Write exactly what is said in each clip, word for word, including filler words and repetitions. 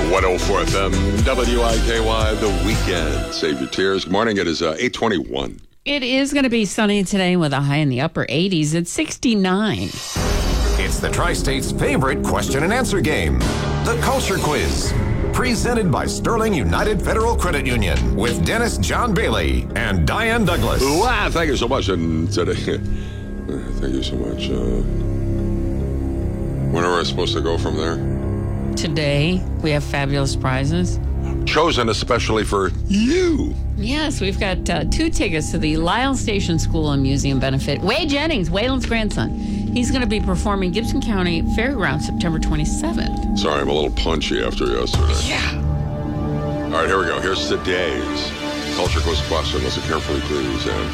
one oh four F M, W I K Y, The Weekend. Save your tears. Good morning. It is uh, eight twenty-one. It is going to be sunny today with a high in the upper eighties at sixty-nine. It's the Tri-State's favorite question and answer game, the Culture Quiz. Presented by Sterling United Federal Credit Union with Dennis John Bailey and Diane Douglas. Wow, thank you so much. And today, thank you so much. Uh, when are we supposed to go from there? Today, we have fabulous prizes. Chosen especially for you. Yes, we've got uh, two tickets to the Lyle Station School and Museum benefit. Wade Jennings, Waylon's grandson. He's going to be performing Gibson County Fairgrounds September twenty-seventh. Sorry, I'm a little punchy after yesterday. Yeah. All right, here we go. Here's today's Culture Quiz question. Listen carefully, please. And...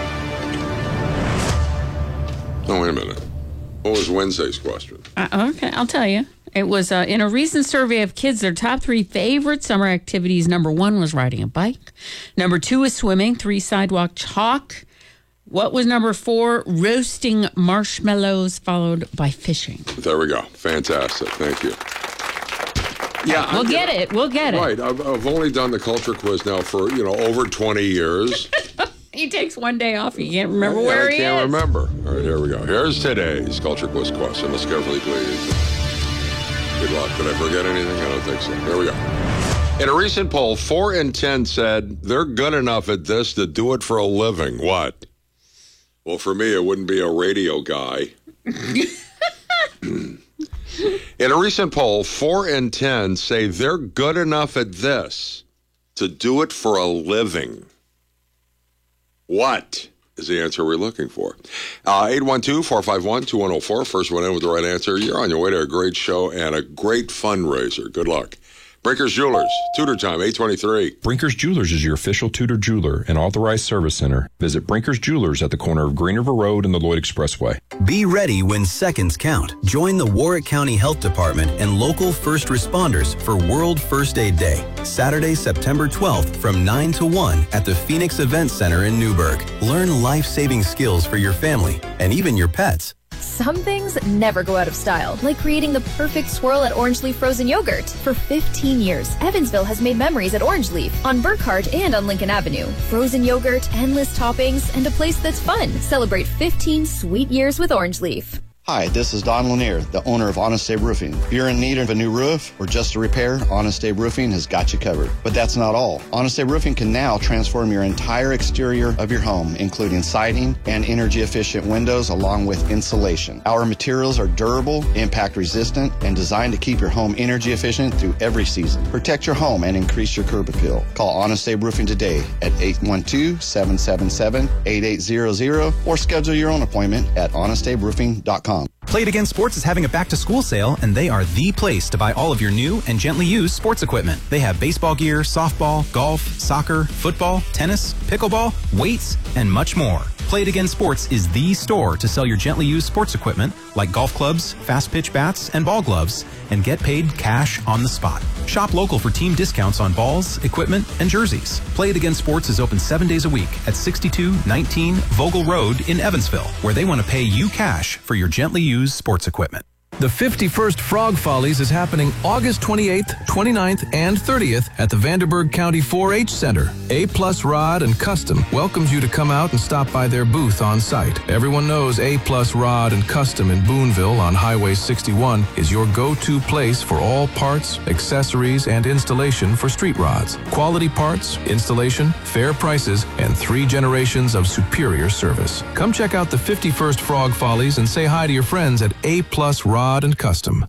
Oh, wait a minute. What was Wednesday's question? Uh, okay, I'll tell you. It was uh, in a recent survey of kids, their top three favorite summer activities. Number one was riding a bike. Number two was swimming. Three, sidewalk chalk. What was number four? Roasting marshmallows, followed by fishing. There we go. Fantastic. Thank you. Yeah, We'll I'm, get it. We'll get it. Right. I've, I've only done the Culture Quiz now for, you know, over twenty years. He takes one day off. He can't remember I, where I he can't is. remember. All right, here we go. Here's today's Culture Quiz question. Listen carefully, please. Good luck. Did I forget anything? I don't think so. Here we go. In a recent poll, four in ten said they're good enough at this to do it for a living. What? Well, for me, it wouldn't be a radio guy. In a recent poll, four in ten say they're good enough at this to do it for a living. What is the answer we're looking for? Uh, eight one two, four five one, two one oh four. First one in with the right answer. You're on your way to a great show and a great fundraiser. Good luck. Brinkers Jewelers, Tudor Time, eight twenty-three. Brinkers Jewelers is your official Tudor jeweler and authorized service center. Visit Brinkers Jewelers at the corner of Green River Road and the Lloyd Expressway. Be ready when seconds count. Join the Warwick County Health Department and local first responders for World First Aid Day, Saturday, September twelfth from nine to one at the Phoenix Event Center in Newburgh. Learn life-saving skills for your family and even your pets. Some things never go out of style, like creating the perfect swirl at Orange Leaf Frozen Yogurt. For fifteen years, Evansville has made memories at Orange Leaf, on Burkhardt and on Lincoln Avenue. Frozen yogurt, endless toppings, and a place that's fun. Celebrate fifteen sweet years with Orange Leaf. Hi, this is Don Lanier, the owner of Honest Abe Roofing. If you're in need of a new roof or just a repair, Honest Abe Roofing has got you covered. But that's not all. Honest Abe Roofing can now transform your entire exterior of your home, including siding and energy-efficient windows, along with insulation. Our materials are durable, impact-resistant, and designed to keep your home energy-efficient through every season. Protect your home and increase your curb appeal. Call Honest Abe Roofing today at eight one two, seven seven seven, eight eight zero zero or schedule your own appointment at honest abe roofing dot com. Play It Again Sports is having a back-to-school sale, and they are the place to buy all of your new and gently used sports equipment. They have baseball gear, softball, golf, soccer, football, tennis, pickleball, weights, and much more. Play It Again Sports is the store to sell your gently used sports equipment like golf clubs, fast pitch bats, and ball gloves, and get paid cash on the spot. Shop local for team discounts on balls, equipment, and jerseys. Play It Again Sports is open seven days a week at sixty-two nineteen Vogel Road in Evansville, where they want to pay you cash for your gently used sports equipment. The fifty-first Frog Follies is happening August twenty-eighth, twenty-ninth, and thirtieth at the Vanderburgh County four H Center. A Plus Rod and Custom welcomes you to come out and stop by their booth on site. Everyone knows A Plus Rod and Custom in Boonville on Highway sixty-one is your go-to place for all parts, accessories, and installation for street rods. Quality parts, installation, fair prices, and three generations of superior service. Come check out the fifty-first Frog Follies and say hi to your friends at A Plus Rod and Custom.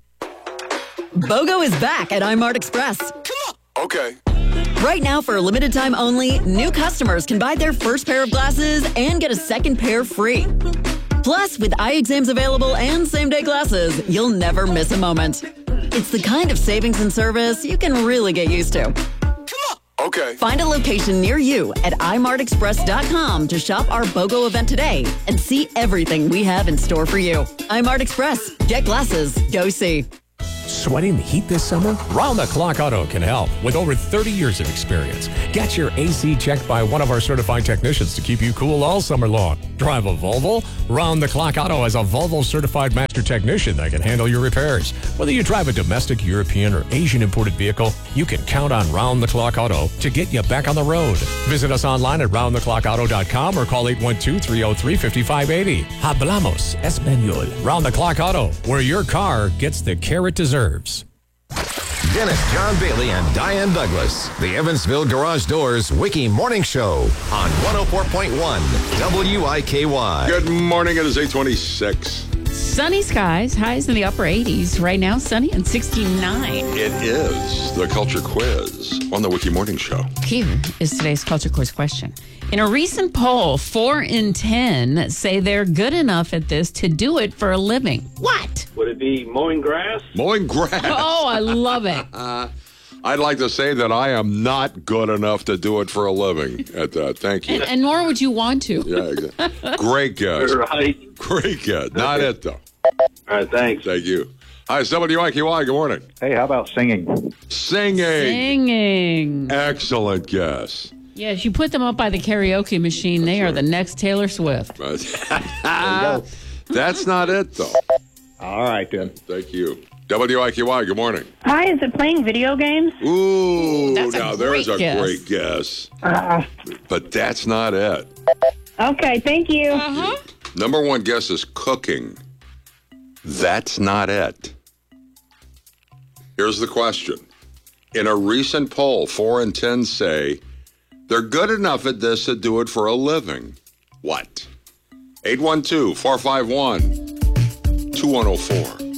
BOGO is back at iMart Express. Come on. Okay. Right now, for a limited time only, new customers can buy their first pair of glasses and get a second pair free. Plus, with eye exams available and same-day glasses, you'll never miss a moment. It's the kind of savings and service you can really get used to. Okay. Find a location near you at i mart express dot com to shop our BOGO event today and see everything we have in store for you. iMart Express. Get glasses. Go see. Sweating the heat this summer? Round the Clock Auto can help with over thirty years of experience. Get your A C checked by one of our certified technicians to keep you cool all summer long. Drive a Volvo? Round the Clock Auto has a Volvo certified master technician that can handle your repairs. Whether you drive a domestic, European, or Asian imported vehicle, you can count on Round the Clock Auto to get you back on the road. Visit us online at round the clock auto dot com or call eight one two, three oh three, five five eight oh. Hablamos Español. Round the Clock Auto, where your car gets the care it deserves. Dennis John Bailey and Diane Douglas, the Evansville Garage Doors Wiki Morning Show on one oh four point one W I K Y. Good morning. It is eight twenty-six. Sunny skies, highs in the upper eighties. Right now, sunny and sixty-nine. It is the Culture Quiz on the Wiki Morning Show. Here is today's Culture Quiz question. In a recent poll, four in ten say they're good enough at this to do it for a living. What? Would it be mowing grass? Mowing grass. Oh, I love it. uh, I'd like to say that I am not good enough to do it for a living at that. Thank you. And, and nor would you want to. Yeah, exactly. Great guess. Right. Great guess. Not Okay. it, though. All right, thanks. Thank you. Hi, it's W I K Y. Good morning. Hey, how about singing? Singing. Singing. Excellent guess. Yes, you put them up by the karaoke machine. They are the next Taylor Swift. That's not it, though. All right, then. Thank you. W I Q Y, good morning. Hi, is it playing video games? Ooh, That's a now there's great a guess. great guess. Uh, But that's not it. okay, thank you. Uh-huh. Number one guess is cooking. That's not it. Here's the question. In a recent poll, four in ten say they're good enough at this to do it for a living. What? eight one two, four five one, two one oh four.